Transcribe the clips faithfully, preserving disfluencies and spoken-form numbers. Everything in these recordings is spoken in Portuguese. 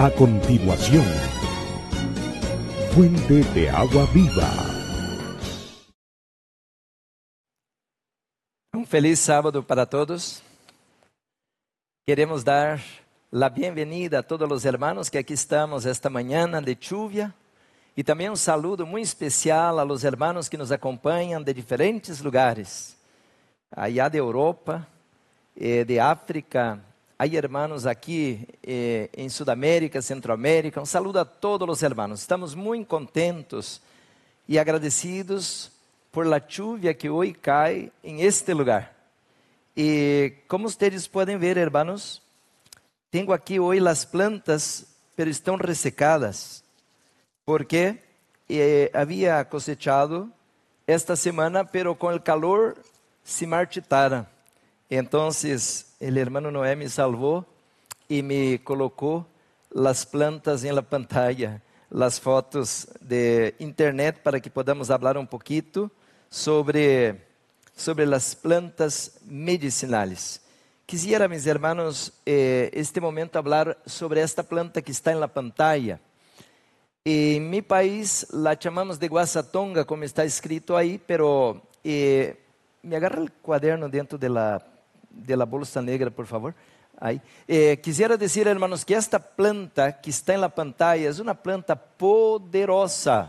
A continuación, Fuente de Agua Viva. Um feliz sábado para todos. Queremos dar a bem-vinda a todos os hermanos que aqui estamos esta manhã de lluvia e também um saludo muito especial a los hermanos que nos acompanham de diferentes lugares, allá de Europa, eh, de África. Há hermanos aqui eh, em Sudamérica, Centroamérica. Um saludo a todos os hermanos. Estamos muito contentos e agradecidos por la lluvia que hoje cai em este lugar. E como vocês podem ver, hermanos, tenho aqui hoje as plantas, pero estão ressecadas, porque eh, havia cosechado esta semana, pero com o calor se marchitaram. Então, o hermano Noé me salvou e me colocou as plantas em la pantalla, as fotos de internet, para que podamos falar um pouquinho sobre, sobre as plantas medicinais. Quisiera, mis hermanos, eh, este momento falar sobre esta planta que está em la pantalla. Em mi país la chamamos de guasatonga, como está escrito aí, pero eh, me agarra o cuaderno dentro de la de la bolsa negra, por favor. Aí. Eh, quisiera dizer, hermanos, que esta planta que está em la pantalla é uma planta poderosa.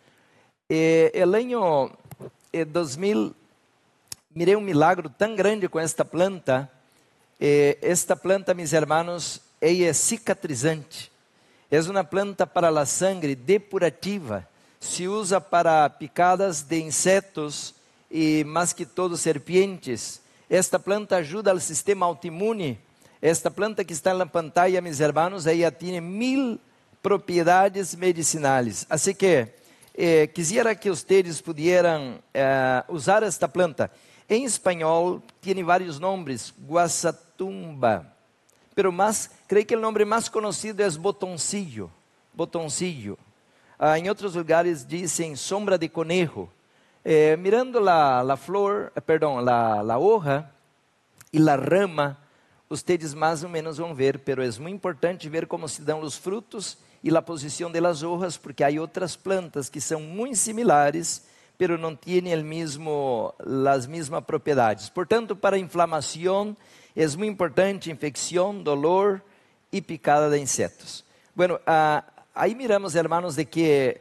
Eh, el año eh, dois mil, mirei um milagro tão grande com esta planta. Eh, esta planta, mis hermanos, ella é cicatrizante. É uma planta para a sangre depurativa. Se usa para picadas de insetos e, mais que todo, serpientes. Esta planta ajuda ao sistema autoimune. Esta planta que está na pantalla, mis hermanos, ella tem mil propriedades medicinais. Assim que, eh, quisiera que vocês pudieran eh, usar esta planta. Em espanhol, tem vários nomes, guasatumba. Pero más, creio que o nome mais conhecido é botoncillo. Botoncillo. Ah, em outros lugares dizem sombra de conejo. Eh, mirando la, la flor, eh, perdão, la, la hoja e la rama, vocês mais ou menos vão ver, pero é muito importante ver como se dão os frutos e a posição de las hojas, porque há outras plantas que são muito similares, pero não têm el mismo, as mesmas propriedades. Portanto, para inflamação, é muito importante infecção, dolor e picada de insetos. Bueno, ah, aí miramos, hermanos, de que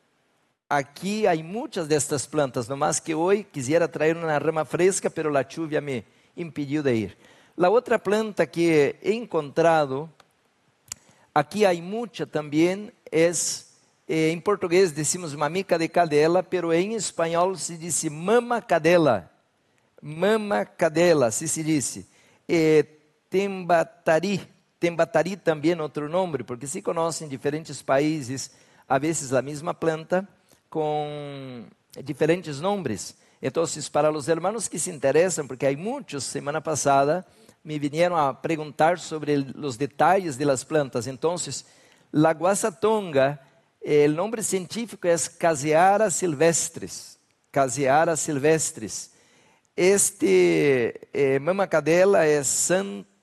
aqui há muitas destas plantas, no mais que hoje quisiera trazer uma rama fresca, pero la lluvia me impediu de ir. La outra planta que he encontrado, aqui há muita também, é, eh, em português decimos mamica de cadela, pero em espanhol se diz mama cadela. Mama cadela, assim se diz. Eh, tembatari, tembatari também é outro nome, porque se conhecem em diferentes países, a vezes a mesma planta, com diferentes nomes. Então, para os hermanos que se interessam, porque há muitos, semana passada, me vieram a perguntar sobre os detalhes das plantas. Então, la guasatonga, o nome científico é Caseara silvestris. Caseara silvestris. Este eh, mama cadela é San